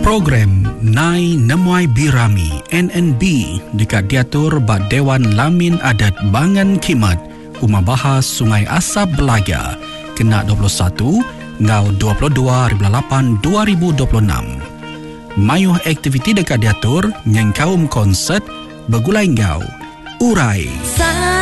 Program Nai Nemuai Birami NNB dekat diatur bak Dewan Lamin Adat Bangan Kimat Umar Bahas Sungai Asap Belaga kena 21 ngau 22/8/2026. Mayuh aktiviti dekat diatur yang kaum konsert bergulai ngau urai